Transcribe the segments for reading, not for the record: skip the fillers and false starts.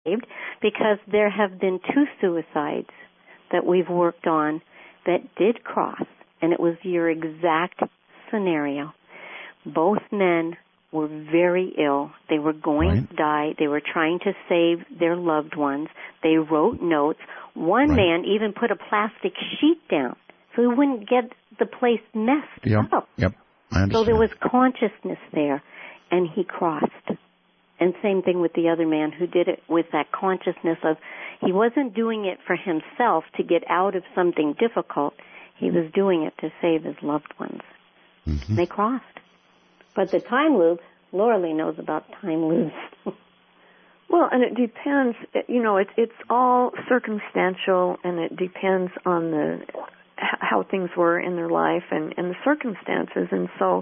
saved because there have been 2 suicides that we've worked on that did cross, and it was your exact scenario. Both men were very ill. They were going to die. They were trying to save their loved ones. They wrote notes. One man even put a plastic sheet down so he wouldn't get the place messed up. Yep, I understand. So there was consciousness there, and he crossed. And same thing with the other man who did it with that consciousness of he wasn't doing it for himself to get out of something difficult. He was doing it to save his loved ones. Mm-hmm. They crossed. But the time loop, Laura Lee knows about time loops. Well, and it depends, it's all circumstantial, and it depends on how things were in their life and the circumstances. And so,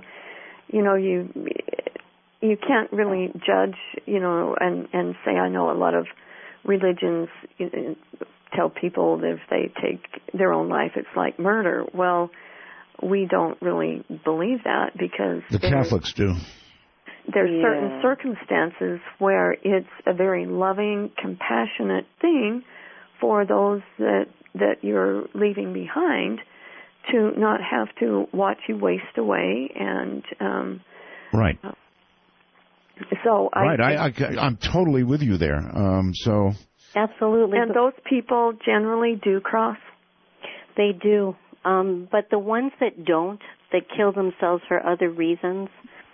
you can't really judge, and say, I know a lot of religions tell people that if they take their own life, it's like murder. Well, we don't really believe that because the Catholics do. There's certain circumstances where it's a very loving, compassionate thing for those that you're leaving behind to not have to watch you waste away and right. So I'm totally with you there. Absolutely. And those people generally do cross? They do. But the ones that don't, that kill themselves for other reasons,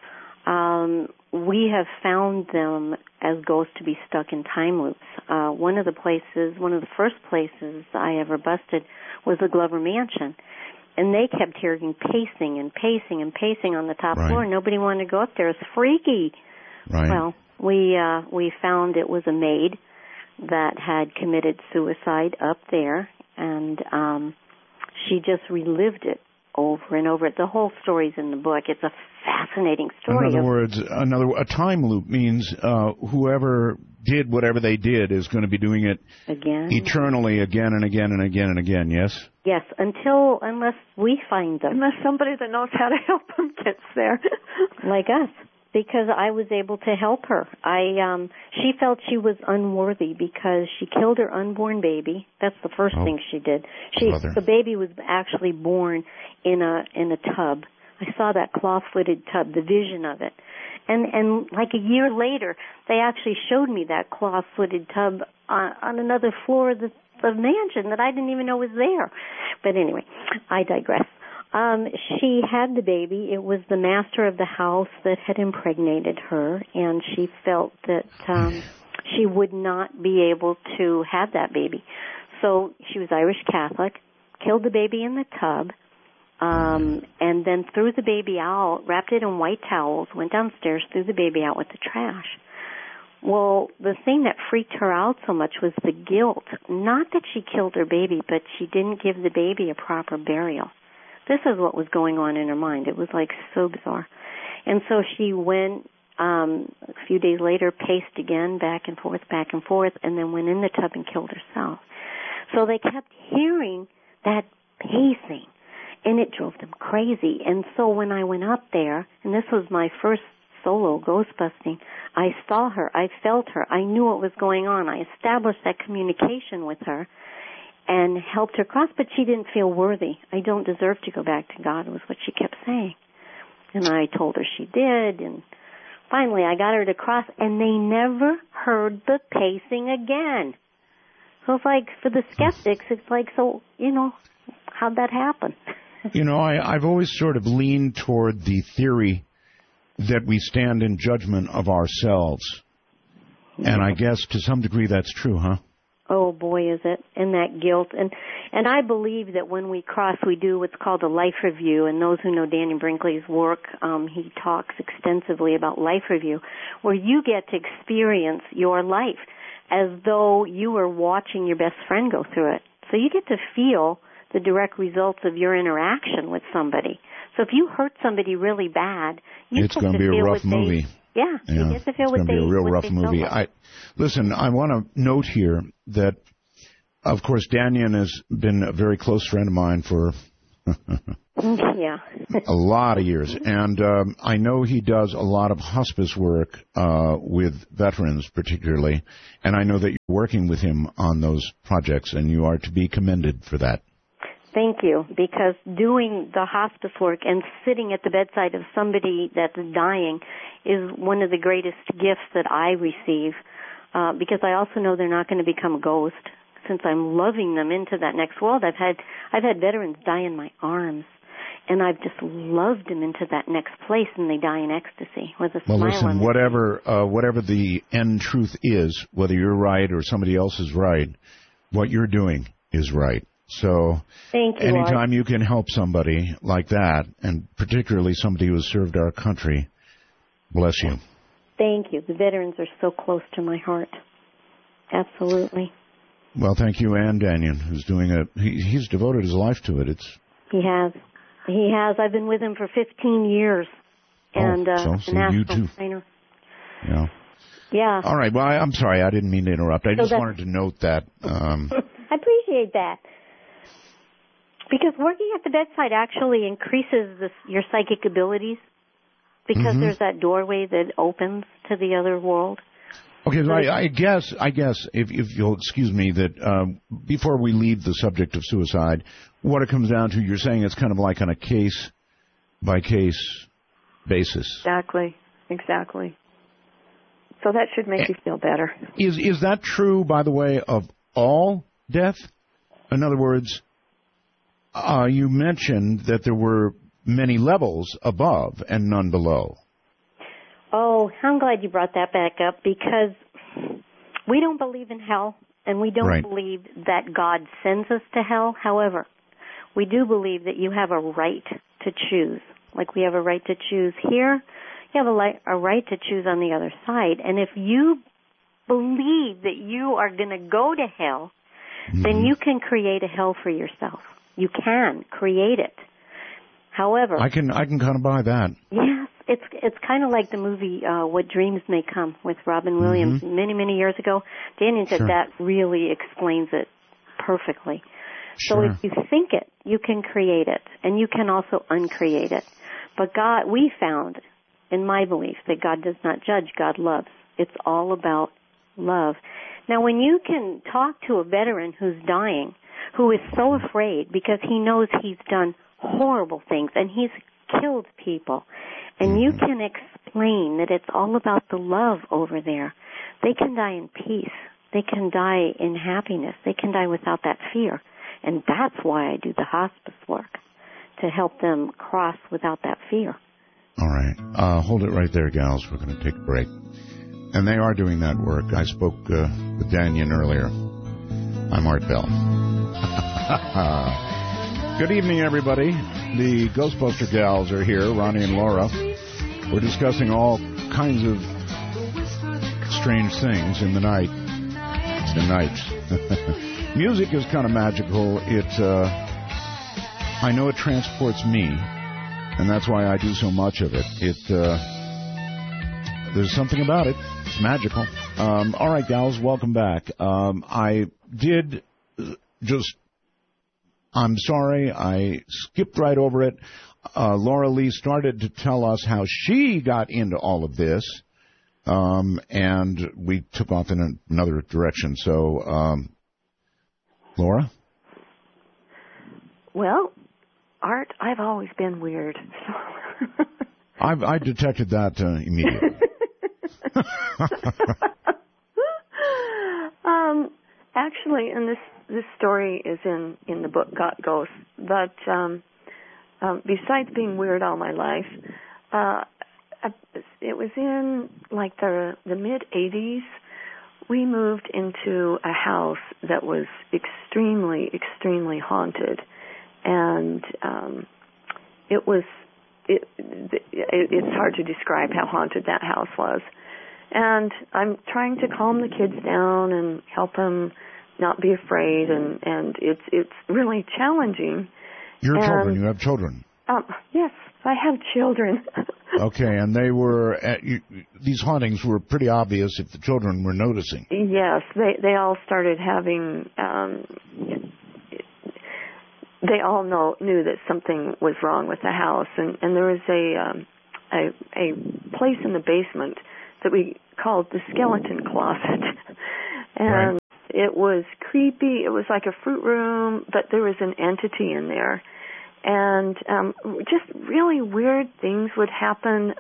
we have found them as ghosts to be stuck in time loops. One of the first places I ever busted was the Glover Mansion. And they kept hearing pacing and pacing and pacing on the top floor. Nobody wanted to go up there. It's freaky. Right. Well, we found it was a maid that had committed suicide up there, and she just relived it over and over. The whole story's in the book. It's a fascinating story. In other words, a time loop means whoever did whatever they did is going to be doing it again, eternally, again and again and again and again. Yes. Yes, unless we find them, unless somebody that knows how to help them gets there, like us. Because I was able to help her. She felt she was unworthy because she killed her unborn baby. That's the first thing she did. The baby was actually born in a tub. I saw that claw-footed tub, the vision of it. And like a year later, they actually showed me that claw-footed tub on another floor of the mansion that I didn't even know was there. But anyway, I digress. She had the baby. It was the master of the house that had impregnated her, and she felt that she would not be able to have that baby. So she was Irish Catholic, killed the baby in the tub, and then threw the baby out, wrapped it in white towels, went downstairs, threw the baby out with the trash. Well, the thing that freaked her out so much was the guilt. Not that she killed her baby, but she didn't give the baby a proper burial. This is what was going on in her mind. It was like so bizarre. And so she went, a few days later, paced again, back and forth, and then went in the tub and killed herself. So they kept hearing that pacing, and it drove them crazy. And so when I went up there, and this was my first solo ghost busting, I saw her, I felt her, I knew what was going on. I established that communication with her and helped her cross, but she didn't feel worthy. I don't deserve to go back to God, was what she kept saying. And I told her she did, and finally I got her to cross, and they never heard the pacing again. So it's like, for the skeptics, it's like, so, how'd that happen? I've always sort of leaned toward the theory that we stand in judgment of ourselves. And I guess to some degree that's true, huh? Oh, boy, is it. And that guilt. And I believe that when we cross, we do what's called a life review. And those who know Danny Brinkley's work, he talks extensively about life review, where you get to experience your life as though you were watching your best friend go through it. So you get to feel the direct results of your interaction with somebody. So if you hurt somebody really bad, it's going to be a rough movie. You get to feel what they felt. It's going to be a real rough movie. Listen, I want to note here that, of course, Dannion has been a very close friend of mine for Yeah. A lot of years. And I know he does a lot of hospice work with veterans particularly, and I know that you're working with him on those projects, and you are to be commended for that. Thank you, because doing the hospice work and sitting at the bedside of somebody that's dying is one of the greatest gifts that I receive, because I also know they're not going to become a ghost, since I'm loving them into that next world. I've had veterans die in my arms, and I've just loved them into that next place, and they die in ecstasy with a smile on their face. Well, listen, whatever the end truth is, whether you're right or somebody else is right, what you're doing is right. So thank you, anytime you can help somebody like that, and particularly somebody who has served our country, bless you. Thank you. The veterans are so close to my heart. Absolutely. Well, thank you, Ann Danyon, who's doing he's devoted his life to it. He has. I've been with him for 15 years. And so you too. Trainer. Yeah. Yeah. All right. Well, I'm sorry. I didn't mean to interrupt. I just wanted to note that. I appreciate that. Because working at the bedside actually increases your psychic abilities, because there's that doorway that opens to the other world. Okay, so I guess if you'll excuse me, that before we leave the subject of suicide, what it comes down to, you're saying it's kind of like on a case-by-case basis. Exactly. So that should make you feel better. Is that true, by the way, of all death? In other words, you mentioned that there were many levels above and none below. Oh, I'm glad you brought that back up, because we don't believe in hell, and we don't believe that God sends us to hell. However, we do believe that you have a right to choose. Like we have a right to choose here, you have a right to choose on the other side. And if you believe that you are going to go to hell, then you can create a hell for yourself. You can create it. However, I can kind of buy that. Yes, it's kind of like the movie What Dreams May Come with Robin Williams many years ago. Danny said that really explains it perfectly. So if you think it, you can create it, and you can also uncreate it. But we found, in my belief, that God does not judge, God loves. It's all about love. Now, when you can talk to a veteran who's dying, who is so afraid because he knows he's done horrible things and he's killed people, and you can explain that it's all about the love over there, they can die in peace. They can die in happiness. They can die without that fear. And that's why I do the hospice work, to help them cross without that fear. All right. Hold it right there, gals. We're going to take a break. And they are doing that work. I spoke with Danyon earlier. I'm Art Bell. Good evening, everybody. The Ghostbuster gals are here, Ronnie and Laura. We're discussing all kinds of strange things in the night. Music is kind of magical. I know it transports me, and that's why I do so much of it. There's something about it. It's magical. All right, gals, welcome back. I'm sorry, I skipped right over it. Laura Lee started to tell us how she got into all of this, and we took off in another direction. So, Laura? Well, Art, I've always been weird. I detected that immediately. Actually, and this story is in the book Got Ghosts, but besides being weird all my life, it was in like the mid-'80s. We moved into a house that was extremely haunted, and it's hard to describe how haunted that house was. And I'm trying to calm the kids down and help them not be afraid, and it's really challenging. You have children. Yes, I have children. Okay, and they were these hauntings were pretty obvious if the children were noticing. Yes, they all started having they all knew that something was wrong with the house, and there was a place in the basement that we called the skeleton closet, and right. It was creepy. It was like a fruit room, but there was an entity in there, and just really weird things would happen.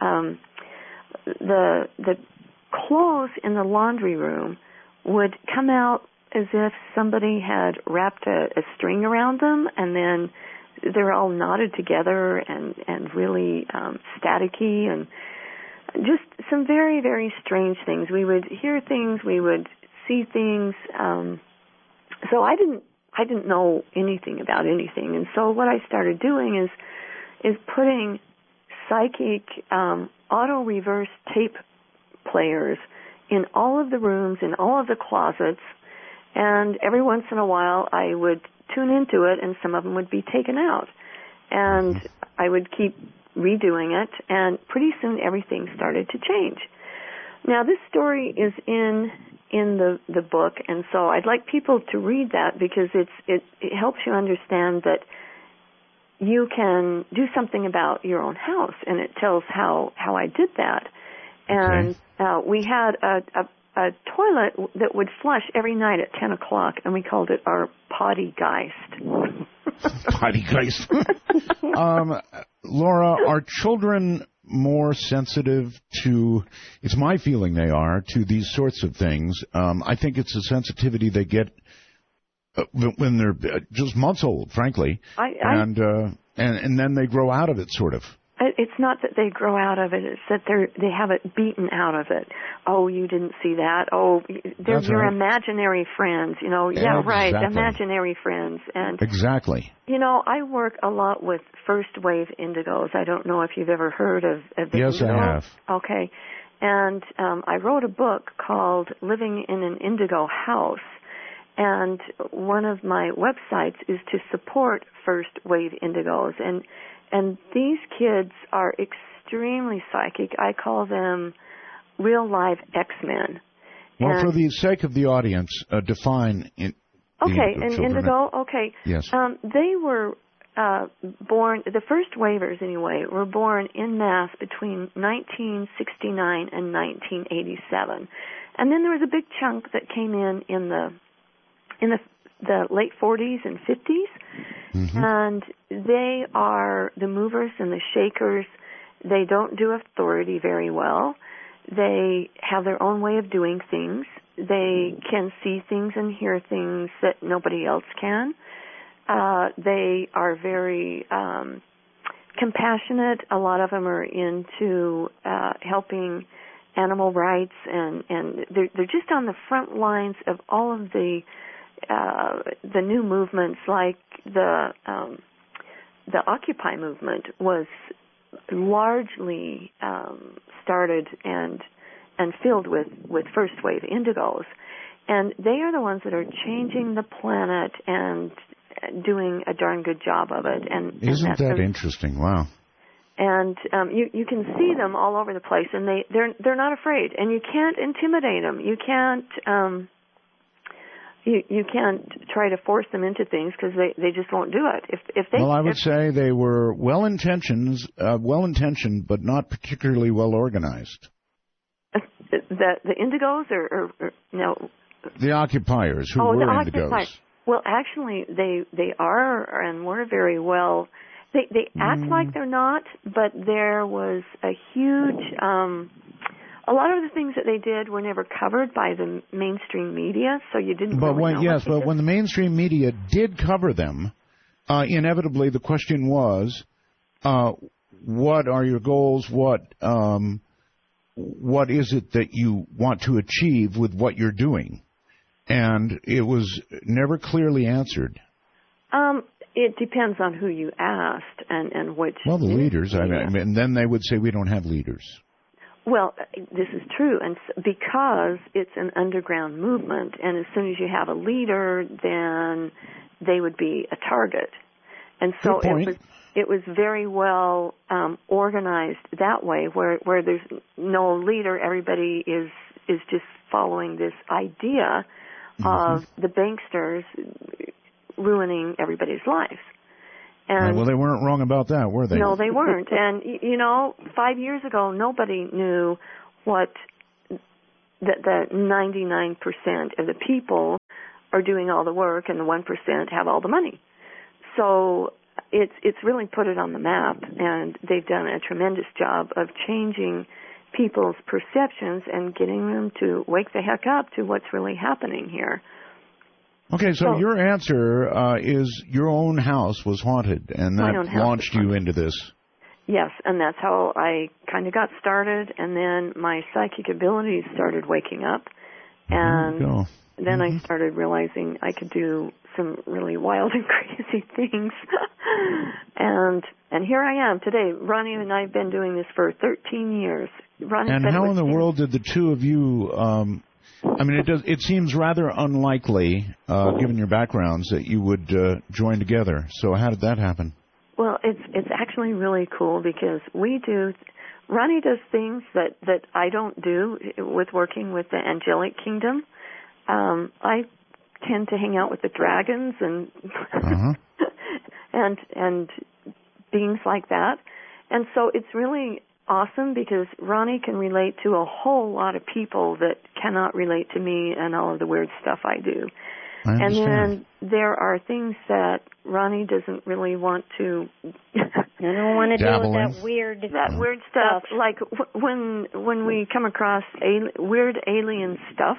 The clothes in the laundry room would come out as if somebody had wrapped a string around them, and then they're all knotted together and really staticky, and just some very, very strange things. We would hear things, we would see things. So I didn't know anything about anything, and so what I started doing is putting psychic auto reverse tape players in all of the rooms, in all of the closets, and every once in a while I would tune into it, and some of them would be taken out, and I would keep redoing it, and pretty soon everything started to change. Now, this story is in the book, and so I'd like people to read that because it helps you understand that you can do something about your own house, and it tells how I did that. And we had a toilet that would flush every night at 10 o'clock, and we called it our potty geist. Potty geist. Laura, are children more sensitive to, it's my feeling they are, to these sorts of things? I think it's a sensitivity they get when they're just months old, frankly, and then they grow out of it, sort of. It's not that they grow out of it; it's that they have it beaten out of it. Oh, you didn't see that. Oh, they're your imaginary friends. You know, yeah, right, imaginary friends. And exactly. You know, I work a lot with first wave indigos. I don't know if you've ever heard of the Yes, indigo. I have. Okay, and I wrote a book called "Living in an Indigo House." And one of my websites is to support first wave indigos, and these kids are extremely psychic. I call them real live X-Men. Well, for the sake of the audience, define indigo. Okay. Yes. They were born. The first waivers, anyway, were born en masse between 1969 and 1987, and then there was a big chunk that came in the late 40s and 50s, and they are the movers and the shakers. They don't do authority very well. They have their own way of doing things. They can see things and hear things that nobody else can. They are very compassionate. A lot of them are into helping animal rights, and they're just on the front lines of all of the new movements, like the Occupy movement was largely started and filled with first wave indigos, and they are the ones that are changing the planet and doing a darn good job of it. And isn't that interesting? Wow. And you can see them all over the place, and they're not afraid, and you can't intimidate them. You can't. You can't try to force them into things because they just won't do it. I would say they were well-intentioned, but not particularly well organized. The indigos or no? The occupiers who were indigos. Occupiers. Well, actually, they are and were very well. They act like they're not, but there was a huge. A lot of the things that they did were never covered by the mainstream media, so you didn't. But when the mainstream media did cover them, inevitably the question was, what are your goals? What is it that you want to achieve with what you're doing? And it was never clearly answered. It depends on who you asked and which. Well, the leaders. I mean, and then they would say we don't have leaders. Well, this is true, and because it's an underground movement, and as soon as you have a leader, then they would be a target. And so it was very well organized that way, where there's no leader, everybody is just following this idea of the banksters ruining everybody's lives. And well, they weren't wrong about that, were they? No, they weren't. And, 5 years ago, nobody knew what the 99% of the people are doing all the work and the 1% have all the money. So it's really put it on the map, and they've done a tremendous job of changing people's perceptions and getting them to wake the heck up to what's really happening here. Okay, so your answer is your own house was haunted, and that launched you into this. Yes, and that's how I kind of got started, and then my psychic abilities started waking up, and then I started realizing I could do some really wild and crazy things, and here I am today. Ronnie and I have been doing this for 13 years. And how in the world did the two of you... it seems rather unlikely, given your backgrounds, that you would join together. So how did that happen? Well, it's actually really cool because Ronnie does things that I don't do with working with the angelic kingdom. I tend to hang out with the dragons and and beings like that. And so it's really awesome because Ronnie can relate to a whole lot of people that cannot relate to me and all of the weird stuff I do. And then there are things that Ronnie doesn't really want to. I don't want to deal with that weird stuff. Like when we come across weird alien stuff.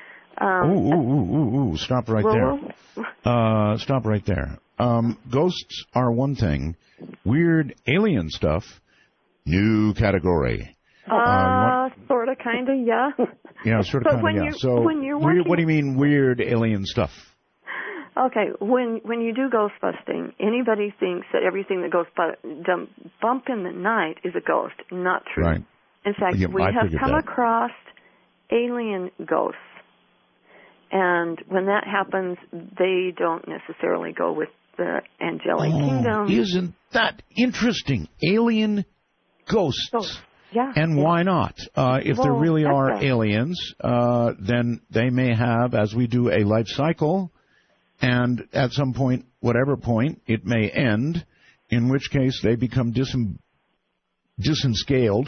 Stop right there. Stop right there. Ghosts are one thing. Weird alien stuff, new category. Sort of, kind of, yeah. Yeah, sort of, kind of, yeah. So, what do you mean weird alien stuff? Okay, when you do ghost busting, anybody thinks that everything that goes bump in the night is a ghost. Not true. Right. In fact, we have come across alien ghosts. And when that happens, they don't necessarily go with the angelic kingdom. Isn't that interesting? Alien ghosts. Yeah. And why not? If there really are aliens, then they may have, as we do, a life cycle. And at some point, whatever point, it may end, in which case they become disenscaled.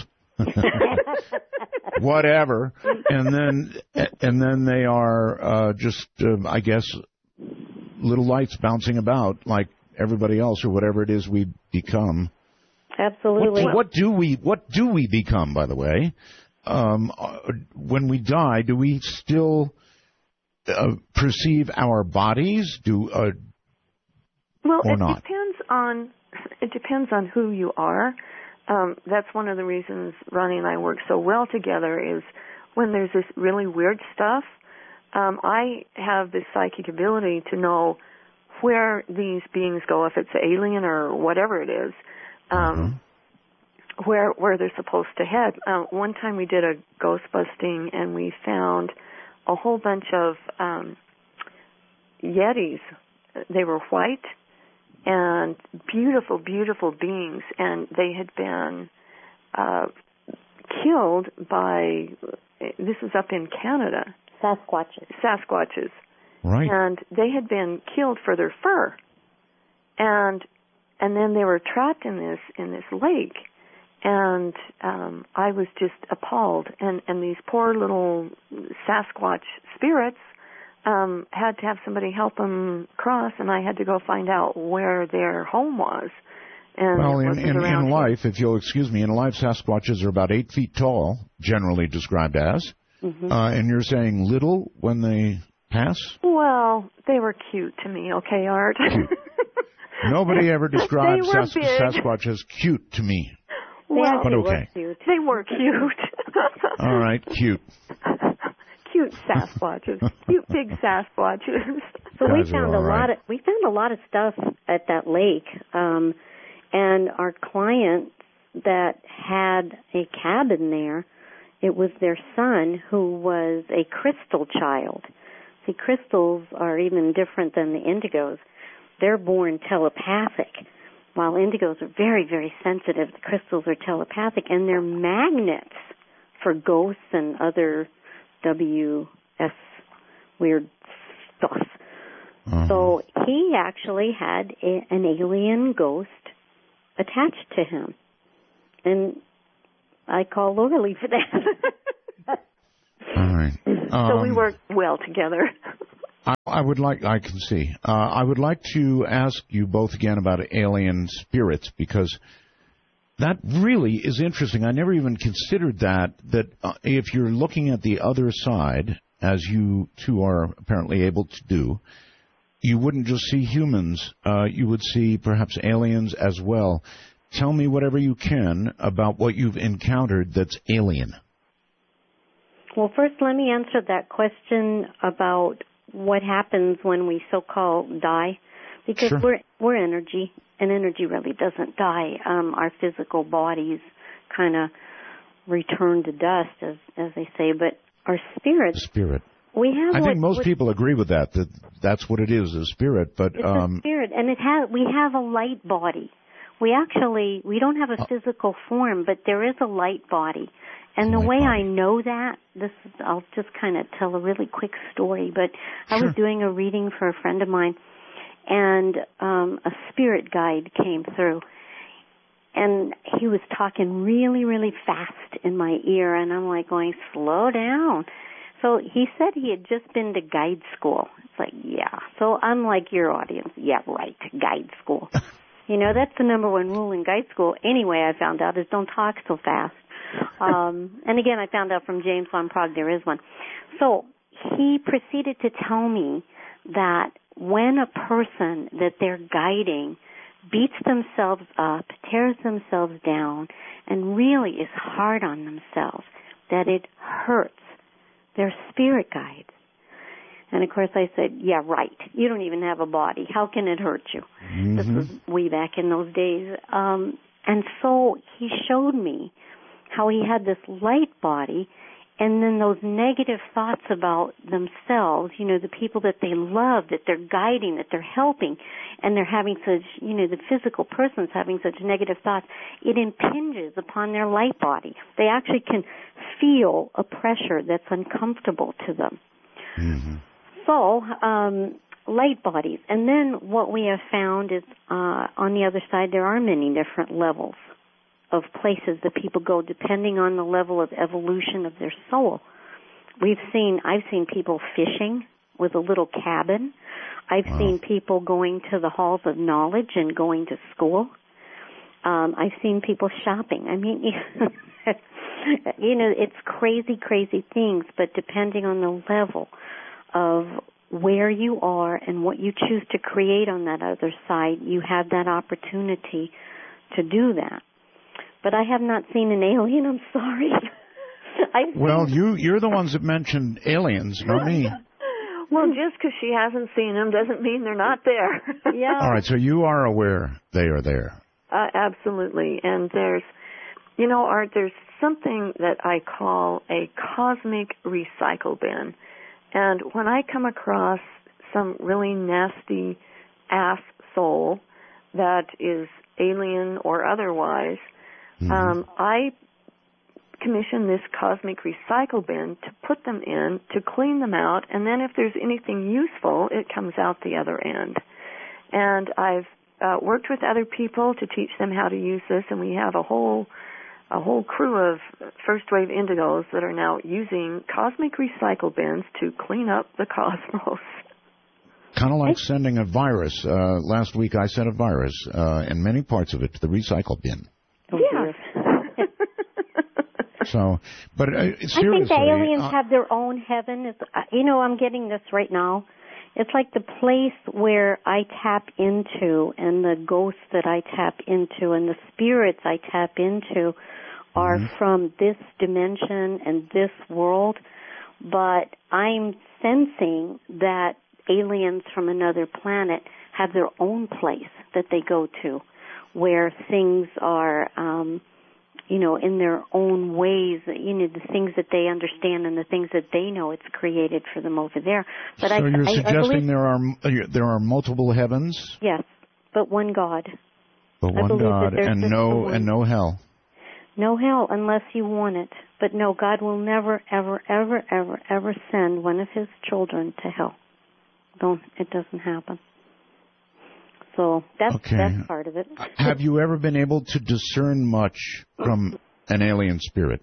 Whatever, and then they are just, I guess, little lights bouncing about like everybody else or whatever it is we become. Absolutely. What do we become? By the way, when we die, do we still perceive our bodies? Or not? It depends on who you are. That's one of the reasons Ronnie and I work so well together is when there's this really weird stuff, I have this psychic ability to know where these beings go, if it's alien or whatever it is, where they're supposed to head. One time we did a ghost busting and we found a whole bunch of Yetis. They were white and beautiful, beautiful beings, and they had been killed by, this is up in Canada. Sasquatches. Right. And they had been killed for their fur. And then they were trapped in this lake. And I was just appalled. And these poor little Sasquatch spirits had to have somebody help them cross, and I had to go find out where their home was. And well, in life, if you'll excuse me, in life, Sasquatches are about 8 feet tall, generally described as. And you're saying little when they pass? Well, they were cute to me, okay, Art? Nobody ever described Sasquatch as cute to me. Well, but okay. They were cute. All right, cute. Cute Sasquatches, cute big Sasquatches. So we found a lot of stuff at that lake, and our client that had a cabin there, it was their son who was a crystal child. See, crystals are even different than the indigos. They're born telepathic, while indigos are very, very sensitive. The crystals are telepathic, and they're magnets for ghosts and other WS weird stuff. So he actually had an alien ghost attached to him. And I call Laura Lee for that. All right. So we work well together. I would like to ask you both again about alien spirits, because that really is interesting. I never even considered that if you're looking at the other side, as you two are apparently able to do, you wouldn't just see humans. You would see perhaps aliens as well. Tell me whatever you can about what you've encountered that's alien. Well, first let me answer that question about what happens when we so-called die, because sure. we're energy, and energy really doesn't die. Our physical bodies kind of return to dust, as they say, but our spirit. The spirit. We have. I think most people agree with that. That's what it is, a spirit. But it's a spirit, and we have a light body. We don't have a physical form, but there is a light body. And the way I know that, I'll just kind of tell a really quick story, but I was doing a reading for a friend of mine, and a spirit guide came through, and he was talking really, really fast in my ear, and I'm like going, slow down. So he said he had just been to guide school. It's like, yeah. So I'm like your audience. Yeah, right, guide school. That's the number one rule in guide school. Anyway, I found out is don't talk so fast. And again, I found out from James von Prague there is one. So he proceeded to tell me that when a person that they're guiding beats themselves up, tears themselves down, and really is hard on themselves, that it hurts their spirit guides. And, of course, I said, yeah, right. You don't even have a body. How can it hurt you? Mm-hmm. This was way back in those days. And so he showed me how he had this light body, and then those negative thoughts about themselves, the people that they love, that they're guiding, that they're helping, and they're having such, the physical person's having such negative thoughts, it impinges upon their light body. They actually can feel a pressure that's uncomfortable to them. Mm-hmm. So, light bodies. And then what we have found is, on the other side, there are many different levels of places that people go depending on the level of evolution of their soul. I've seen people fishing with a little cabin. I've seen people going to the halls of knowledge and going to school. I've seen people shopping. I mean, it's crazy, crazy things, but depending on the level of where you are and what you choose to create on that other side, you have that opportunity to do that. But I have not seen an alien, I'm sorry. Well, you're the ones that mentioned aliens, not me. Well, just because she hasn't seen them doesn't mean they're not there. Yeah. All right, so you are aware they are there. Absolutely. And there's, Art, there's something that I call a cosmic recycle bin. And when I come across some really nasty ass soul that is alien or otherwise, I commission this cosmic recycle bin to put them in, to clean them out, and then if there's anything useful, it comes out the other end. And I've worked with other people to teach them how to use this, and we have a whole crew of first-wave indigos that are now using cosmic recycle bins to clean up the cosmos. Kind of like sending a virus. Last week I sent a virus, and many parts of it to the recycle bin. Yeah. So, but seriously, I think the aliens have their own heaven. I'm getting this right now. It's like the place where I tap into, and the ghosts that I tap into, and the spirits I tap into are from this dimension and this world. But I'm sensing that aliens from another planet have their own place that they go to, where things are, in their own ways, the things that they understand and the things that they know it's created for them over there. But so you're suggesting there are multiple heavens? Yes, but one God. But one God and no hell. No hell unless you want it. But no, God will never, ever, ever, ever, ever send one of his children to hell. It doesn't happen. So that's part of it. Have you ever been able to discern much from an alien spirit?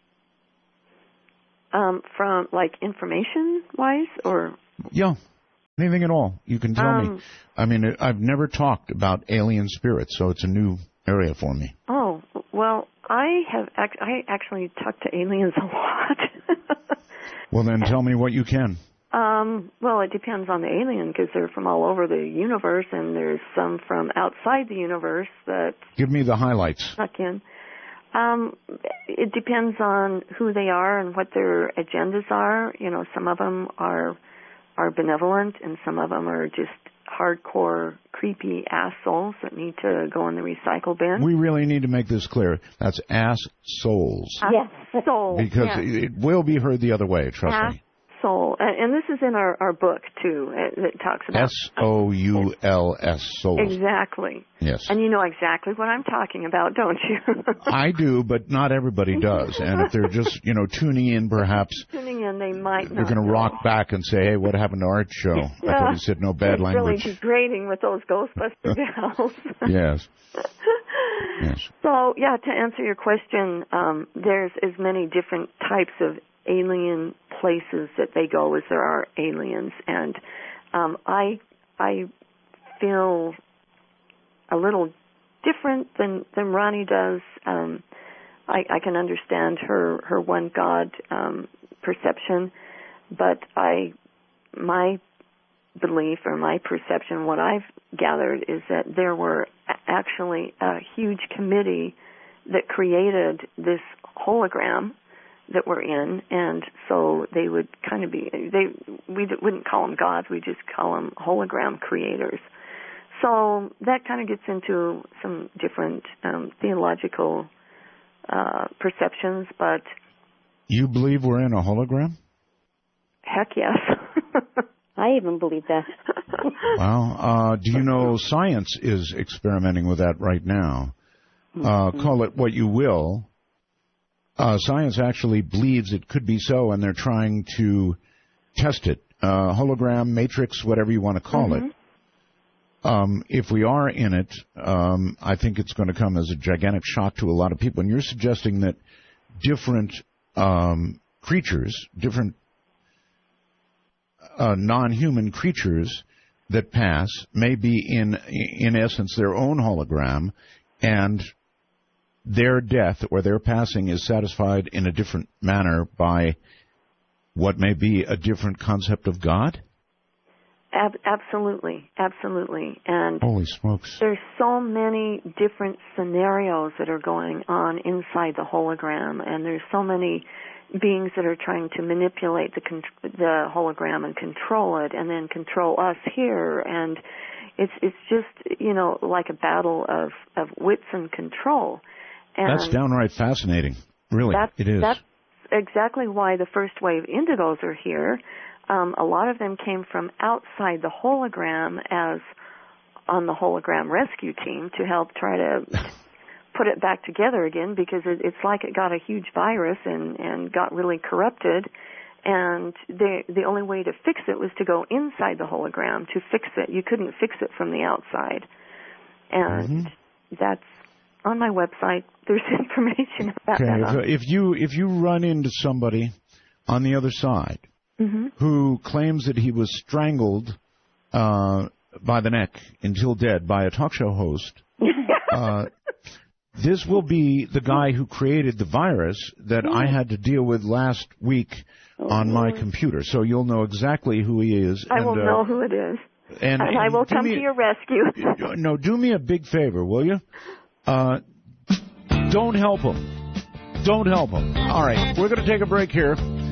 From, like, information-wise, or? Yeah, anything at all. You can tell me. I mean, I've never talked about alien spirits, so it's a new area for me. Oh, well, I actually talk to aliens a lot. Well, then tell me what you can. Well, it depends on the alien, because they're from all over the universe, and there's some from outside the universe that... Give me the highlights. Snuck in. It depends on who they are and what their agendas are. You know, some of them are benevolent, and some of them are just hardcore, creepy ass souls that need to go in the recycle bin. We really need to make this clear. That's ass souls. Yes, souls. Because it will be heard the other way, trust me. Soul. And this is in our book, too, that talks about... S-O-U-L-S, souls. Exactly. Yes. And you know exactly what I'm talking about, don't you? I do, but not everybody does. And if they're just, tuning in, perhaps... Tuning in, they might not. They're going to rock back and say, hey, what happened to Art's show? I thought he said no bad language. It's really degrading with those Ghostbuster gals. Yes. Yes. So, to answer your question, there's as many different types of alien places that they go as there are aliens, and I feel a little different than Ronnie does. I can understand her one God perception, but my belief or my perception, what I've gathered, is that there were actually a huge committee that created this hologram that we're in, and so they would kind of be, we wouldn't call them gods, we just call them hologram creators. So that kind of gets into some different theological perceptions, but... You believe we're in a hologram? Heck yes. I even believe that. Well, do you know science is experimenting with that right now? Call it what you will. Science actually believes it could be so, and they're trying to test it. Hologram, matrix, whatever you want to call it. If we are in it, I think it's going to come as a gigantic shock to a lot of people. And you're suggesting that different creatures, different non-human creatures that pass may be in essence their own hologram, and their death or their passing is satisfied in a different manner by what may be a different concept of God? Absolutely. And holy smokes. There's so many different scenarios that are going on inside the hologram, and there's so many beings that are trying to manipulate the hologram and control it, and then control us here, and it's just, like a battle of wits and control. And that's downright fascinating. Really, it is. That's exactly why the first wave indigos are here. A lot of them came from outside the hologram as on the hologram rescue team to help try to put it back together again, because it's like it got a huge virus and got really corrupted. And the only way to fix it was to go inside the hologram to fix it. You couldn't fix it from the outside. And that's on my website. There's information about that. If you run into somebody on the other side who claims that he was strangled by the neck until dead by a talk show host, this will be the guy who created the virus that I had to deal with last week on my computer. So you'll know exactly who he is. I will know who it is. And I will come to your rescue. No, do me a big favor, will you? Don't help him. Don't help him. All right, we're going to take a break here.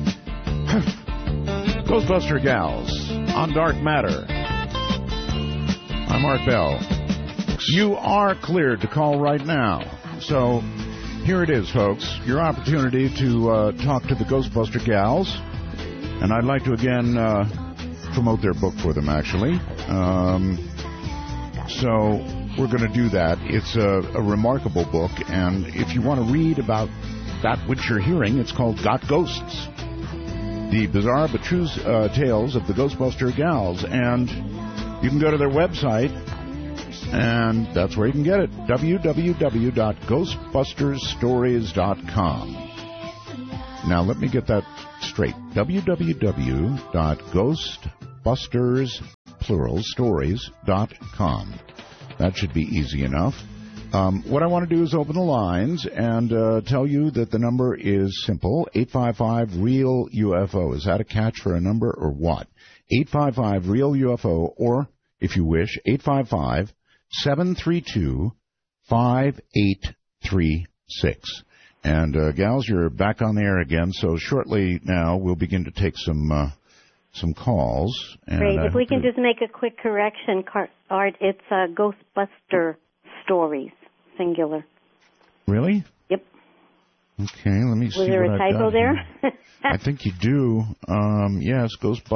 Ghostbuster Gals on Dark Matter. I'm Art Bell. You are cleared to call right now. So here it is, folks. Your opportunity to talk to the Ghostbuster Gals. And I'd like to again promote their book for them, actually. So we're going to do that. It's a remarkable book, and if you want to read about that which you're hearing, it's called Got Ghosts, the bizarre but true tales of the Ghostbuster Gals. And you can go to their website, and that's where you can get it, www.ghostbustersstories.com. Now, let me get that straight, www.ghostbustersstories.com. That should be easy enough. What I want to do is open the lines and tell you that the number is simple, 855-REAL-UFO. Is that a catch for a number or what? 855-REAL-UFO, or, if you wish, 855-732-5836. And, gals, you're back on the air again, so shortly now we'll begin to take some calls. And great. If we can just make a quick correction, Art, it's Ghostbuster Stories, singular. Really? Yep. Okay, let me see. Was there a typo there? I think you do. Yes,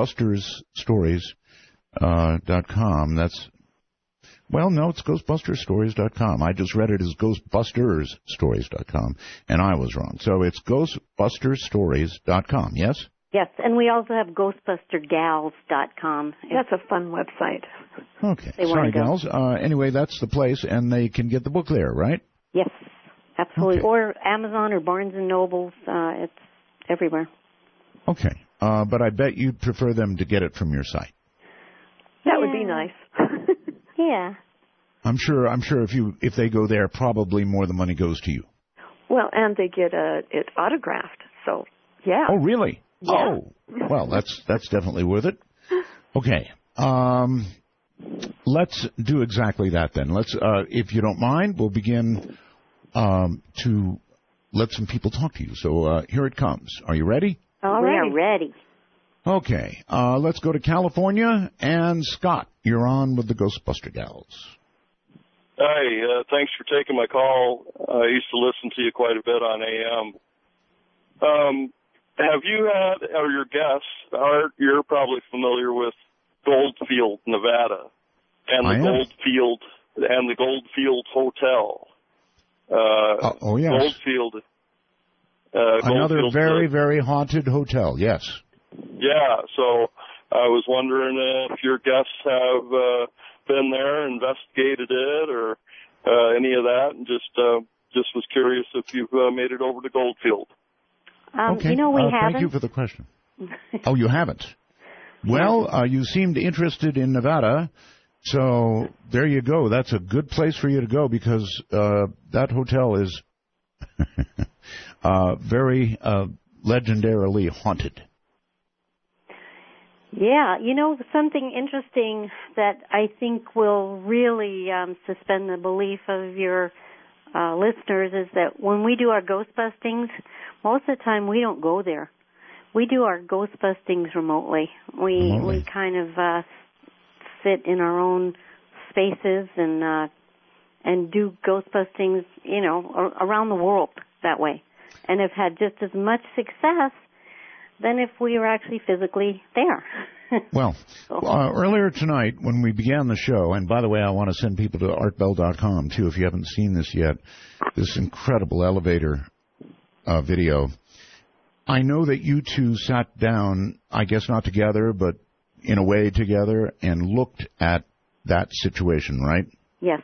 GhostbustersStories.com. It's GhostbustersStories.com. I just read it as GhostbustersStories.com, and I was wrong. So it's GhostbustersStories.com, yes? Yes, and we also have GhostbusterGals.com. That's a fun website. Okay. Sorry, gals. Anyway, that's the place, and they can get the book there, right? Yes, absolutely. Okay. Or Amazon or Barnes & Nobles. It's everywhere. Okay. But I bet you'd prefer them to get it from your site. That would be nice. Yeah. I'm sure if they go there, probably more of the money goes to you. Well, and they get it autographed. So, yeah. Oh, really? Yeah. Oh, well, that's definitely worth it. Okay. Let's do exactly that then. Let's, if you don't mind, we'll begin to let some people talk to you. So here it comes. Are you ready? All right. We are ready. Okay. Let's go to California. And Scott, you're on with the Ghostbuster Gals. Hi. Thanks for taking my call. I used to listen to you quite a bit on AM. Have you had, or your guests, Art, you're probably familiar with Goldfield, Nevada, and the Goldfield Hotel. Oh, yes. Goldfield. Another very, very haunted hotel, yes. Yeah, so I was wondering if your guests have been there, investigated it, or any of that, and just was curious if you've made it over to Goldfield. Okay. We haven't. Thank you for the question. Oh, you haven't? Well, you seemed interested in Nevada, so there you go. That's a good place for you to go because that hotel is very legendarily haunted. Yeah, something interesting that I think will really suspend the belief of your listeners is that when we do our ghost bustings, most of the time we don't go there. We do our ghost bustings remotely. We kind of sit in our own spaces and do ghost bustings, around the world that way, and have had just as much success than if we were actually physically there. Well, earlier tonight when we began the show, and by the way, I want to send people to artbell.com, too, if you haven't seen this yet, this incredible elevator video. I know that you two sat down, I guess not together, but in a way together, and looked at that situation, right? Yes.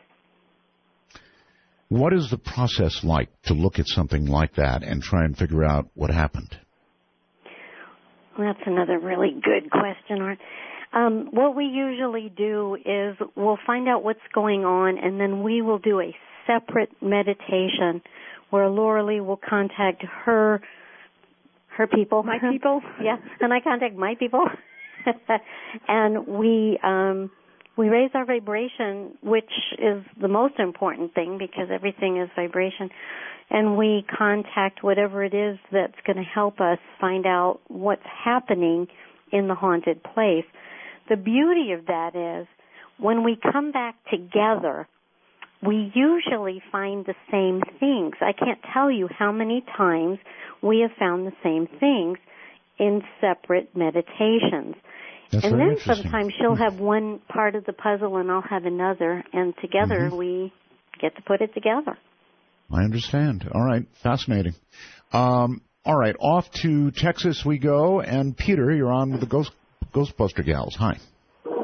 What is the process like to look at something like that and try and figure out what happened? Well, that's another really good question, Art. What we usually do is we'll find out what's going on, and then we will do a separate meditation where Laura Lee will contact her people. My people? Yeah, and I contact my people. And we raise our vibration, which is the most important thing because everything is vibration. And we contact whatever it is that's going to help us find out what's happening in the haunted place. The beauty of that is when we come back together, we usually find the same things. I can't tell you how many times we have found the same things in separate meditations. That's and very then sometimes she'll have one part of the puzzle and I'll have another, and together we get to put it together. I understand. All right. Fascinating. All right. Off to Texas we go. And Peter, you're on with the Ghostbuster Gals. Hi. Hi.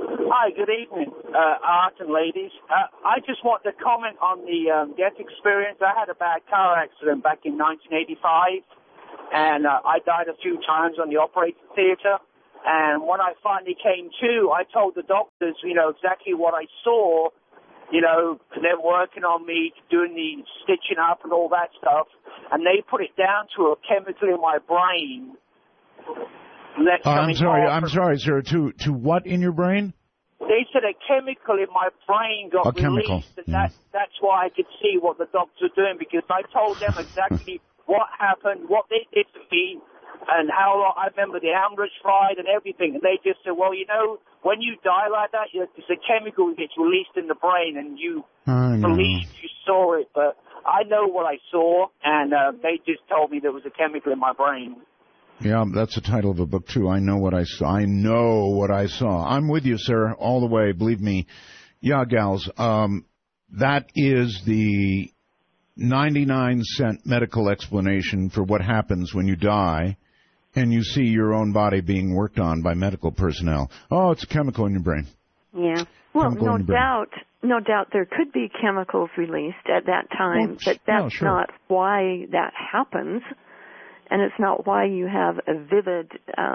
Hi, good evening, Art and ladies. I just want to comment on the death experience. I had a bad car accident back in 1985, and I died a few times on the operating theater. And when I finally came to, I told the doctors, exactly what I saw. They're working on me, doing the stitching up and all that stuff, and they put it down to a chemical in my brain. I'm sorry, sir. To what in your brain? They said a chemical in my brain got released, and that's why I could see what the doctors were doing, because I told them exactly what happened, what they did to me, and how long. I remember the ambulance ride and everything, and they just said, well, when you die like that, it's a chemical that gets released in the brain, and you believe you saw it, but I know what I saw, and they just told me there was a chemical in my brain. Yeah, that's the title of a book, too. I know what I saw. I know what I saw. I'm with you, sir, all the way. Believe me. Yeah, gals, that is the 99-cent medical explanation for what happens when you die and you see your own body being worked on by medical personnel. Oh, it's a chemical in your brain. Yeah. Well, no doubt there could be chemicals released at that time, but that's not why that happens. And it's not why you have a vivid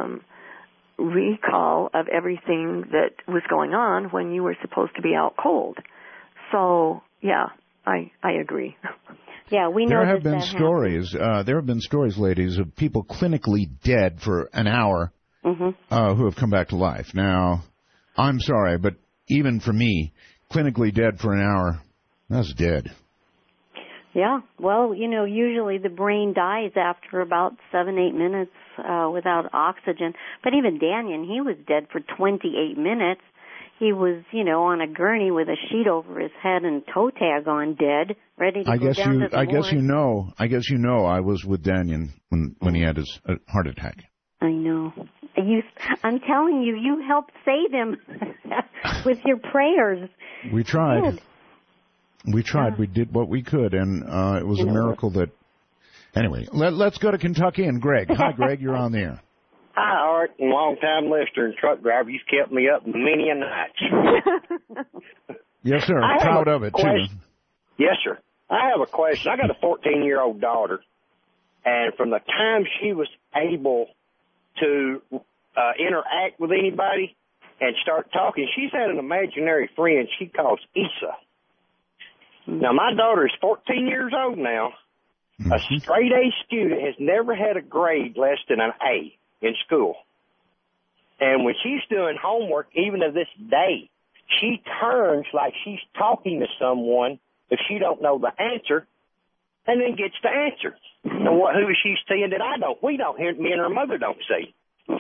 recall of everything that was going on when you were supposed to be out cold. So, yeah, I agree. Yeah, we know there have been stories. There have been stories, ladies, of people clinically dead for an hour who have come back to life. Now, I'm sorry, but even for me, clinically dead for an hour, that's dead. Yeah, well, usually the brain dies after about 7-8 minutes without oxygen. But even Daniel, he was dead for 28 minutes. He was, on a gurney with a sheet over his head and toe tag on, dead, ready to go down to the morgue. I guess I was with Daniel when he had his heart attack. I know. I'm telling you, you helped save him with your prayers. We tried. We tried. Yeah. We did what we could, and it was a miracle that... Anyway, let's go to Kentucky and Greg. Hi, Greg. You're on the air. Hi, Art, and long-time listener and truck driver. You've kept me up many a night. Yes, sir. I'm proud of it, too. Yes, sir. I have a question. I got a 14-year-old daughter, and from the time she was able to interact with anybody and start talking, she's had an imaginary friend she calls Issa. Now, my daughter is 14 years old now. A straight-A student has never had a grade less than an A in school. And when she's doing homework, even to this day, she turns like she's talking to someone if she don't know the answer, and then gets the answer. And who is she seeing that we don't hear, me and her mother don't see?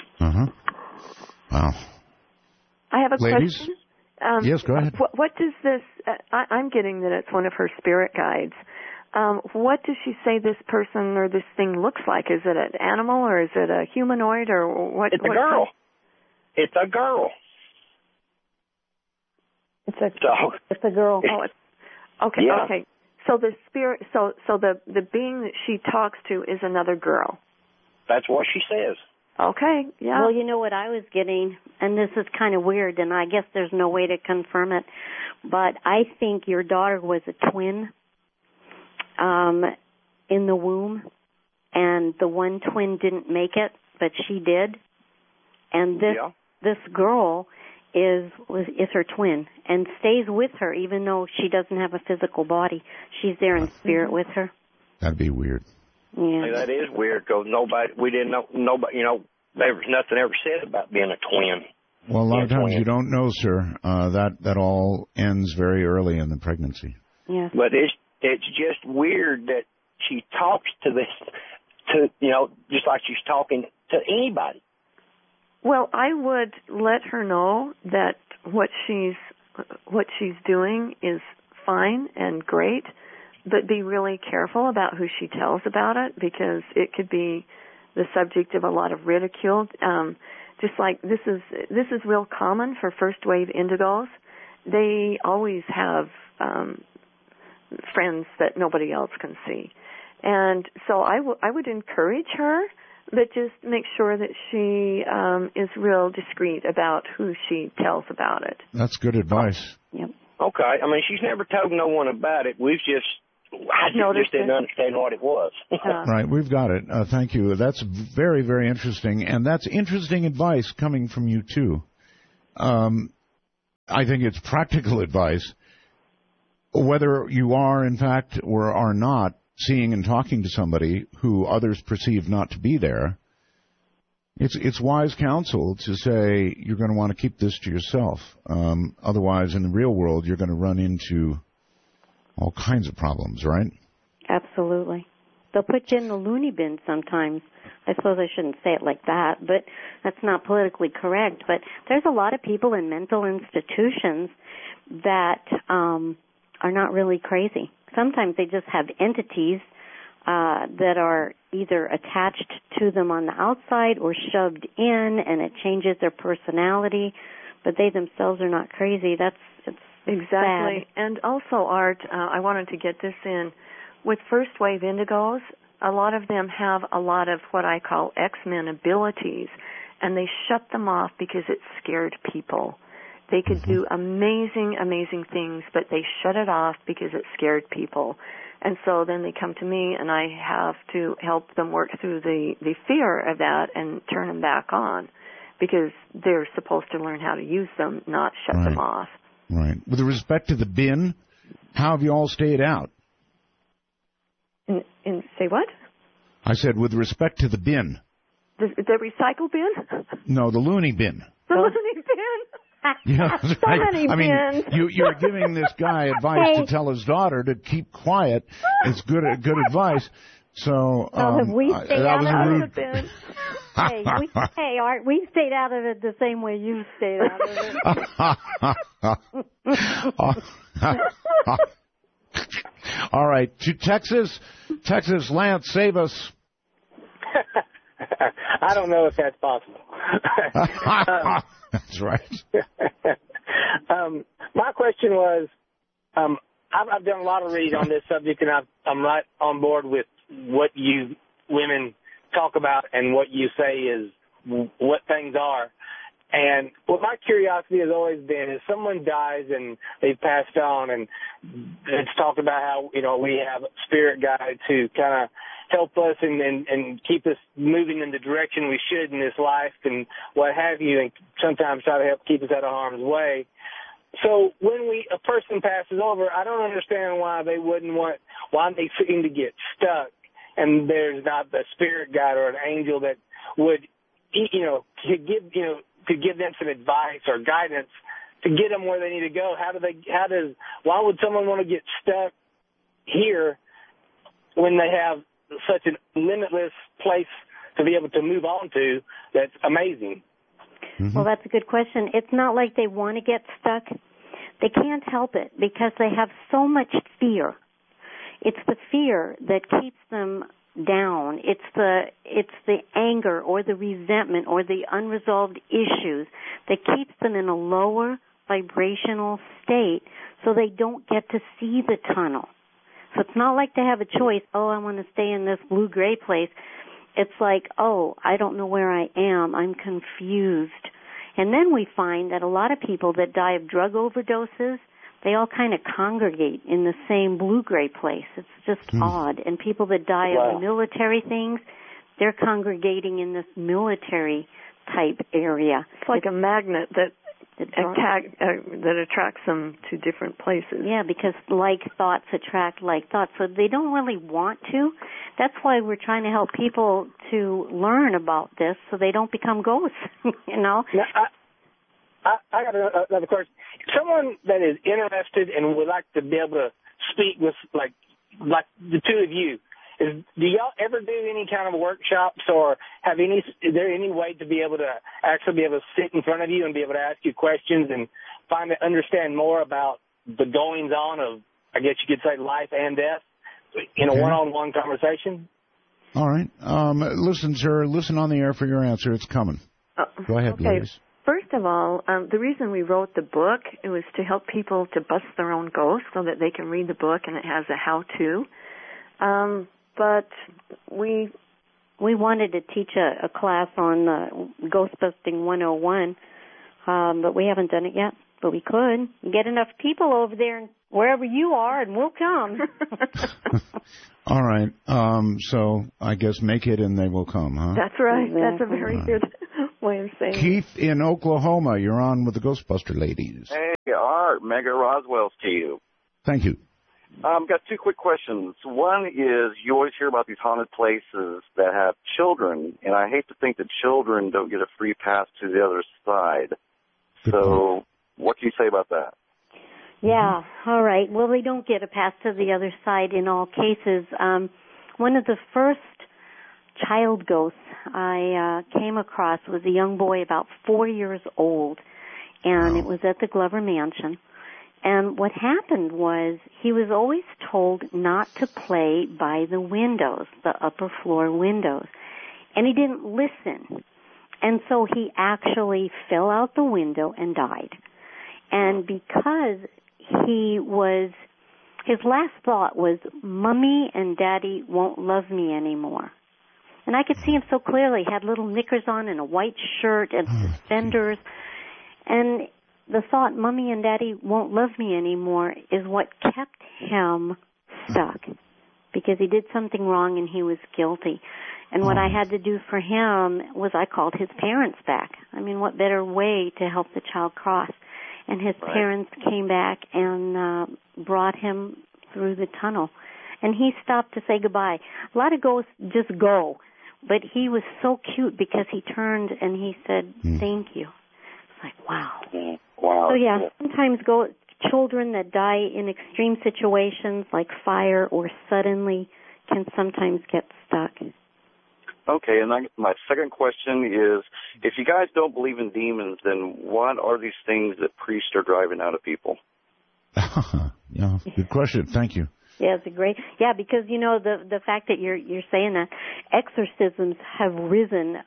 Wow. I have a Ladies? question. Yes, go ahead. What does this, I'm getting that it's one of her spirit guides. What does she say this person or this thing looks like? Is it an animal or is it a humanoid or what? It's a girl. It's a girl. It's a girl. Oh, okay, yeah. Okay. So the spirit, so the being that she talks to is another girl. That's what she says. Okay, yeah. Well, you know what I was getting, and this is kind of weird, and I guess there's no way to confirm it, but I think your daughter was a twin in the womb, and the one twin didn't make it, but she did. And this girl is her twin and stays with her, even though she doesn't have a physical body. She's there in spirit with her. That'd be weird. Yeah. Hey, that is weird because we didn't know, there was nothing ever said about being a twin. Well, a lot of times you don't know, sir. That all ends very early in the pregnancy. Yeah. But it's just weird that she talks to just like she's talking to anybody. Well, I would let her know that what she's doing is fine and great, but be really careful about who she tells about it because it could be the subject of a lot of ridicule. Just like this is real common for first wave indigos. They always have friends that nobody else can see, and so I would encourage her But just make sure that she is real discreet about who she tells about it. That's good advice. Yep. Okay. I mean, she's never told no one about it. I just didn't understand what it was. Right, we've got it. Thank you. That's very, very interesting, and that's interesting advice coming from you, too. I think it's practical advice. Whether you are, in fact, or are not seeing and talking to somebody who others perceive not to be there, it's wise counsel to say you're going to want to keep this to yourself. Otherwise, in the real world, you're going to run into all kinds of problems, right? Absolutely. They'll put you in the loony bin sometimes. I suppose I shouldn't say it like that, but that's not politically correct. But there's a lot of people in mental institutions that are not really crazy. Sometimes they just have entities that are either attached to them on the outside or shoved in, and it changes their personality, but they themselves are not crazy. It's exactly. sad. And also, Art, I wanted to get this in. With first wave indigos, a lot of them have a lot of what I call X-Men abilities, and they shut them off because it scared people. They could do amazing, amazing things, but they shut it off because it scared people. And so then they come to me, and I have to help them work through the fear of that and turn them back on, because they're supposed to learn how to use them, not shut them off. Right. With respect to the bin, how have you all stayed out? Say what? I said, with respect to the bin. The recycle bin? No, the loony bin. The loony bin? Yeah, so many bins. You're giving this guy advice to tell his daughter to keep quiet. It's good advice. So have we stayed that out was of rude. the bin? Hey, Art, we stayed out of it the same way you stayed out of it. All right, to Texas, Lance, save us. I don't know if that's possible. That's right. My question was, I've done a lot of reading on this subject, and I'm right on board with what you women talk about and what you say is what things are. And what my curiosity has always been is someone dies and they've passed on, and it's talked about how, we have spirit guides who kind of help us and keep us moving in the direction we should in this life and what have you, and sometimes try to help keep us out of harm's way. So when a person passes over, I don't understand why they seem to get stuck, and there's not the spirit guide or an angel that would, could give them some advice or guidance to get them where they need to go. Why would someone want to get stuck here when they have such a limitless place to be able to move on to that's amazing? Mm-hmm. Well, that's a good question. It's not like they want to get stuck. They can't help it because they have so much fear. It's the fear that keeps them down. It's the anger or the resentment or the unresolved issues that keeps them in a lower vibrational state, so they don't get to see the tunnel. So it's not like they have a choice, I want to stay in this blue-gray place. It's like, I don't know where I am. I'm confused. And then we find that a lot of people that die of drug overdoses, they all kind of congregate in the same blue-gray place. It's just odd. And people that die of military things, they're congregating in this military-type area. It's like a magnet that attracts them to different places. Yeah, because like thoughts attract like thoughts. So they don't really want to. That's why we're trying to help people to learn about this so they don't become ghosts, Now, I got another question. Someone that is interested and would like to be able to speak with, like the two of you, do y'all ever do any kind of workshops, or is there any way to be able to actually be able to sit in front of you and be able to ask you questions and understand more about the goings on of, I guess you could say, life and death in a one-on-one conversation? All right. Listen, sir, listen on the air for your answer. It's coming. Go ahead, ladies. First of all, the reason we wrote the book, it was to help people to bust their own ghosts so that they can read the book and it has a how-to. But we we wanted to teach a class on Ghostbusting 101, but we haven't done it yet. But we could get enough people over there wherever you are, and we'll come. All right. So I guess make it and they will come, huh? That's right. That's a very good way of saying it. Keith in Oklahoma, you're on with the Ghostbuster ladies. Hey, Art, Mega Roswell's to you. Thank you. Got two quick questions. One is, you always hear about these haunted places that have children, and I hate to think that children don't get a free pass to the other side. Good point. What can you say about that? Yeah, all right. Well, they don't get a pass to the other side in all cases. One of the first child ghosts I came across was a young boy about 4 years old, and it was at the Glover Mansion. And what happened was he was always told not to play by the windows, the upper floor windows. And he didn't listen. And so he actually fell out the window and died. And because his last thought was, Mommy and Daddy won't love me anymore. And I could see him so clearly. He had little knickers on and a white shirt and suspenders. And the thought, Mommy and Daddy won't love me anymore, is what kept him stuck, because he did something wrong and he was guilty. And what I had to do for him was I called his parents back. I mean, what better way to help the child cross? And his parents came back and brought him through the tunnel. And he stopped to say goodbye. A lot of ghosts just go, but he was so cute because he turned and he said, thank you. It's like, wow. Wow. So, yeah, sometimes children that die in extreme situations like fire or suddenly can sometimes get stuck. Okay, and my second question is, if you guys don't believe in demons, then what are these things that priests are driving out of people? Yeah, good question. Thank you. Yeah, it's because the fact that you're saying that exorcisms have risen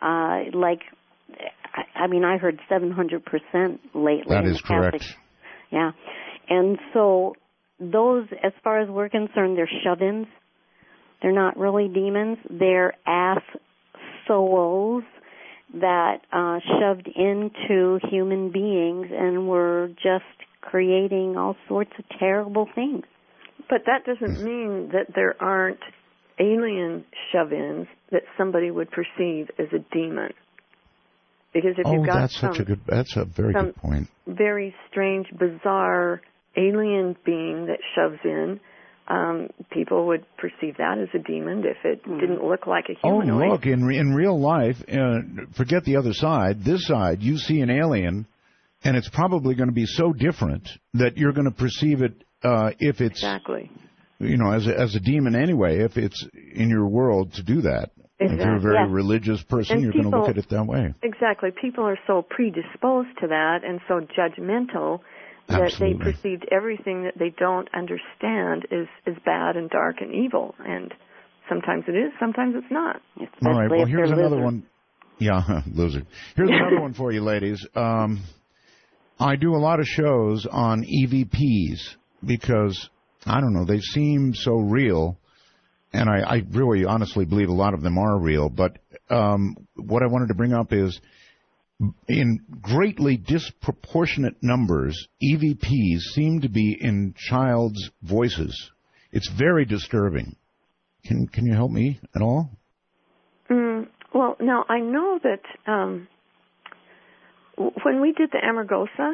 I heard 700% lately. That is correct. Yeah. And so those, as far as we're concerned, they're shove-ins. They're not really demons. They're souls that shoved into human beings and were just creating all sorts of terrible things. But that doesn't mean that there aren't alien shove-ins that somebody would perceive as a demon. Because if you've got that's a very good point. Very strange, bizarre alien being that shoves in, people would perceive that as a demon if it didn't look like a humanoid. Oh, look, in real life, forget the other side. This side, you see an alien, and it's probably going to be so different that you're going to perceive it if it's as a demon anyway. If it's in your world to do that. Exactly. If you're a very religious person, and you're going to look at it that way. Exactly. People are so predisposed to that and so judgmental that they perceived everything that they don't understand is bad and dark and evil. And sometimes it is, sometimes it's not. All right, well, here's another one. Yeah, loser. Here's another one for you, ladies. I do a lot of shows on EVPs because, I don't know, they seem so real. And I really honestly believe a lot of them are real. But what I wanted to bring up is, in greatly disproportionate numbers, EVPs seem to be in child's voices. It's very disturbing. Can you help me at all? Well, now, I know that when we did the Amargosa,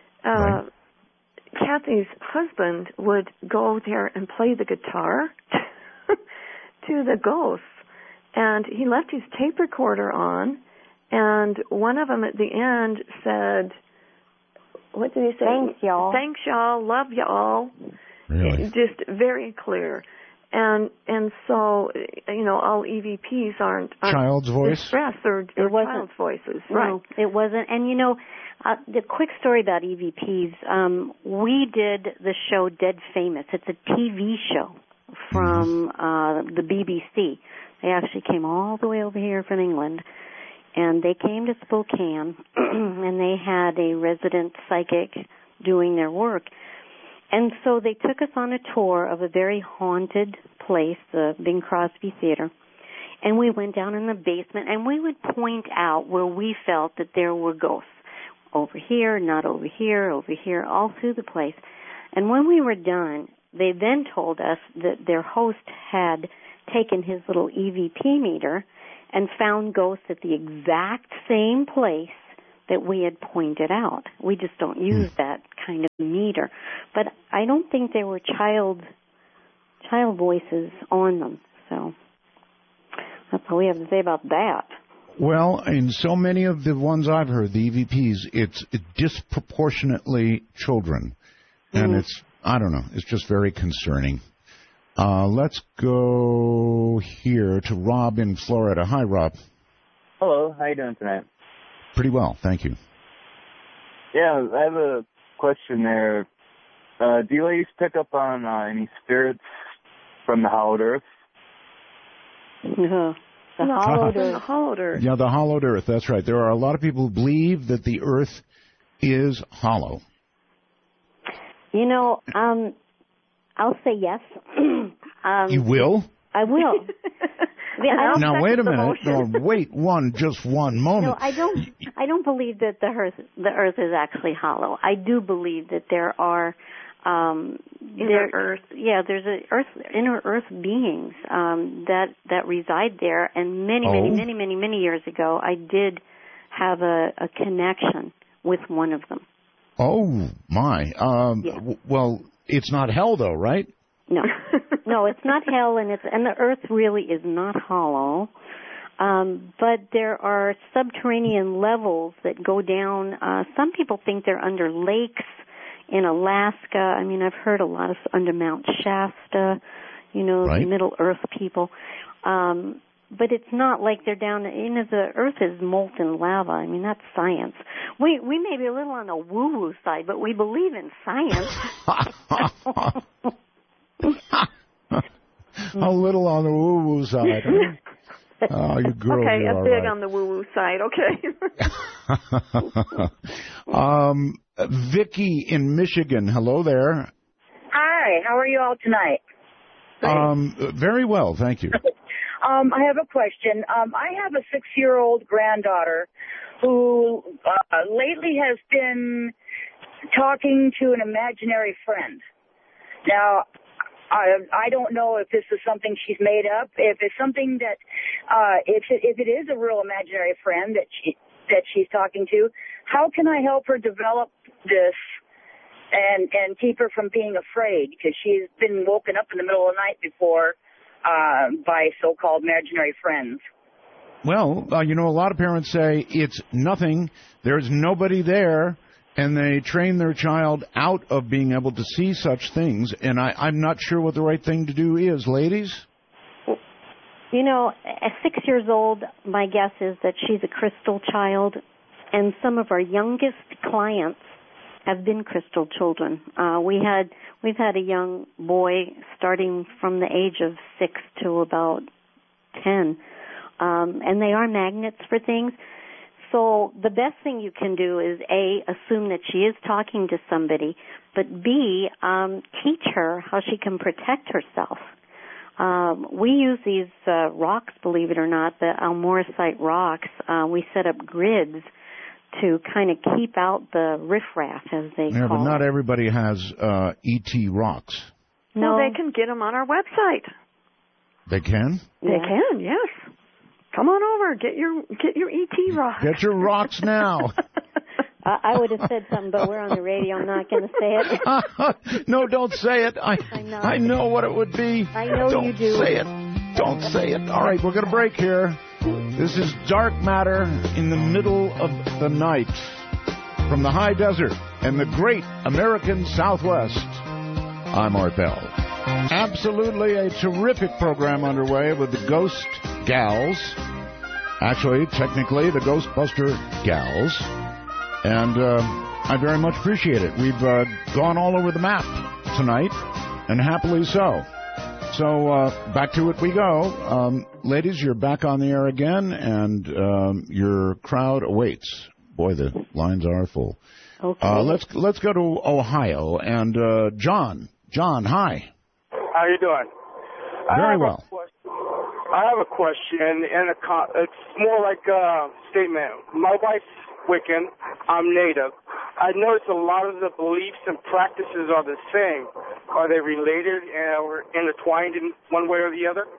Kathy's husband would go there and play the guitar to the ghosts, and he left his tape recorder on, and one of them at the end said, what did he say? Thanks, y'all. Thanks, y'all. Love y'all. Really? Just very clear. And so, all EVPs aren't child's voice? Distress or child's voices. Right. No, it wasn't. And, the quick story about EVPs, we did the show Dead Famous. It's a TV show from the BBC. They actually came all the way over here from England, and they came to Spokane, and they had a resident psychic doing their work. And so they took us on a tour of a very haunted place, the Bing Crosby Theater, And we went down in the basement, and we would point out where we felt that there were ghosts. Over here, not over here, all through the place. And when we were done, they then told us that their host had taken his little EVP meter and found ghosts at the exact same place that we had pointed out. We just don't use that kind of meter. But I don't think there were child voices on them. So that's all we have to say about that. Well, in so many of the ones I've heard, the EVPs, it's disproportionately children. And it's, I don't know, it's just very concerning. Let's go here to Rob in Florida. Hi, Rob. Hello, how you doing tonight? Pretty well, thank you. Yeah, I have a question there. Do you ladies pick up on any spirits from the hollowed earth? The hollowed earth. Yeah, the hollowed earth, that's right. There are a lot of people who believe that the earth is hollow. You know, I'll say yes. You will? I will. Now, wait a minute. No, wait just one moment. No, I don't believe that the earth is actually hollow. I do believe that there are inner earth. Yeah, there's inner earth beings that reside there. And many years ago, I did have a connection with one of them. Oh my! Yeah. Well, it's not hell, though, right? No, no, it's not hell, and the earth really is not hollow. But there are subterranean levels that go down. Some people think they're under lakes in Alaska. I mean, I've heard a lot of under Mount Shasta. You know, right. The Middle Earth people. But it's not like they're down. You know, the earth is molten lava. I mean, that's science. We may be a little on the woo-woo side, but we believe in science. A little on the woo-woo side. Oh, you girls okay, are big right. on the woo-woo side. Okay. Vicki in Michigan. Hello there. Hi. How are you all tonight? Very well, thank you. I have a question. I have a 6-year-old granddaughter who lately has been talking to an imaginary friend. Now, I don't know if this is something she's made up, if it's something that, if it is a real imaginary friend that she's talking to, how can I help her develop this and keep her from being afraid? Because she's been woken up in the middle of the night before by so-called imaginary friends. Well, you know, a lot of parents say it's nothing, there's nobody there, and they train their child out of being able to see such things, and I'm not sure what the right thing to do is. Ladies? You know, at 6 years old, my guess is that she's a crystal child, and some of our youngest clients have been crystal children. We've had a young boy starting from the age of 6 to about 10, and they are magnets for things. So the best thing you can do is A, assume that she is talking to somebody, but B, teach her how she can protect herself. We use these rocks, believe it or not, the Almoricite rocks. We set up grids to kind of keep out the riffraff, as they call it. Yeah, but not everybody has E.T. rocks. No, well, they can get them on our website. They can? They can, yes. Come on over, get your E.T. rocks. Get your rocks now. I would have said something, but we're on the radio. I'm not going to say it. No, don't say it. I know what it would be. I know don't you do. Say it. Don't say it. All right, we're going to break here. This is Dark Matter in the middle of the night from the high desert and the great American Southwest. I'm Art Bell. Absolutely a terrific program underway with the Ghost Gals. Actually, technically, the Ghostbuster Gals. And I very much appreciate it. We've gone all over the map tonight, and happily so. So back to it we go. Ladies, you're back on the air again, and your crowd awaits. Boy, the lines are full. Okay. Let's go to Ohio. And John. John, hi. How you doing? Very well. I have a question, and it's more like a statement. My wife's Wiccan. I'm Native. I noticed a lot of the beliefs and practices are the same. Are they related or intertwined in one way or the other?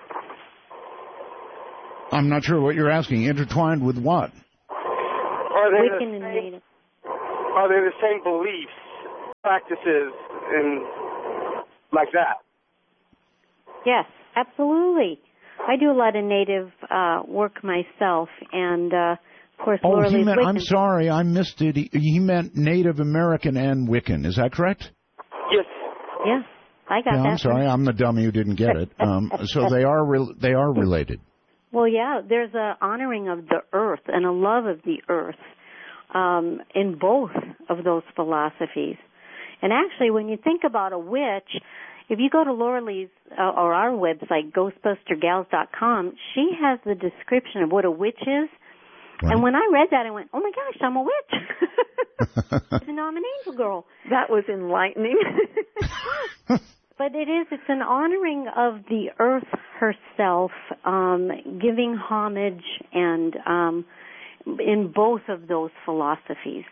I'm not sure what you're asking. Intertwined with what? Wiccan and Native. Are they the same beliefs, practices, and like that? Yes, absolutely. I do a lot of Native work myself, and of course, Laura Lee's Wiccan. I'm sorry, I missed it. He meant Native American and Wiccan. Is that correct? Yes. Yeah, I got that. I'm sorry, I'm the dummy who didn't get it. So they are related. Well, yeah, there's a honoring of the earth and a love of the earth in both of those philosophies. And actually, when you think about a witch, if you go to Laura Lee's or our website, ghostbustergals.com, she has the description of what a witch is. Right. And when I read that, I went, oh, my gosh, I'm a witch. And I'm an angel girl. That was enlightening. But it's an honoring of the earth herself, giving homage, and in both of those philosophies.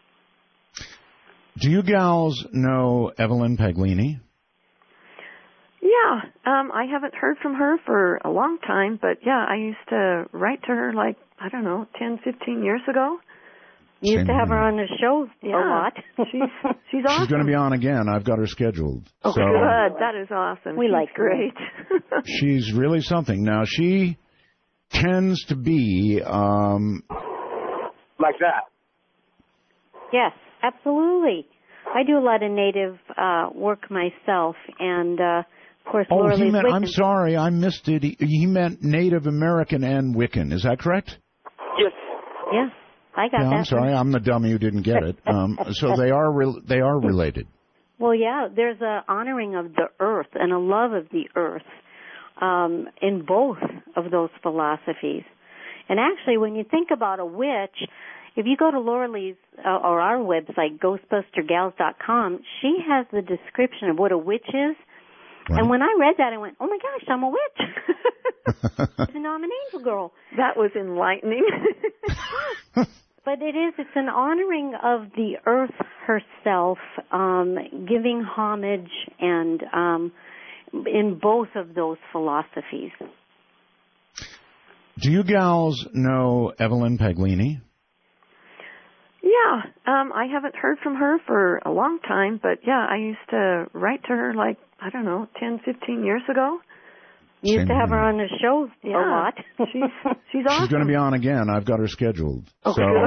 Do you gals know Evelyn Paglini? Yeah, I haven't heard from her for a long time, but yeah, I used to write to her 10, 15 years ago. You used to have her on the show a lot. She's awesome. She's going to be on again. I've got her scheduled. Oh, so, good. That is awesome. We like her. Great. She's really something. Now, she tends to be like that. Yes, absolutely. I do a lot of Native work myself, and of course, Laura Lee's Wiccan. I'm sorry, I missed it. He meant Native American and Wiccan. Is that correct? Yes. Yeah, I got that. I'm sorry, I'm the dummy who didn't get it. So they are related. Well, yeah, there's a honoring of the earth and a love of the earth in both of those philosophies. And actually, when you think about a witch, if you go to Laura Lee's or our website, ghostbustergals.com, she has the description of what a witch is. Right. And when I read that, I went, oh, my gosh, I'm a witch. And I'm an angel girl. That was enlightening. But it's an honoring of the earth herself, giving homage, and in both of those philosophies. Do you gals know Evelyn Paglini? Yeah, I haven't heard from her for a long time, but yeah, I used to write to her 10, 15 years ago. You used to have her on the show a lot. She's awesome. She's going to be on again. I've got her scheduled. Oh, so, good.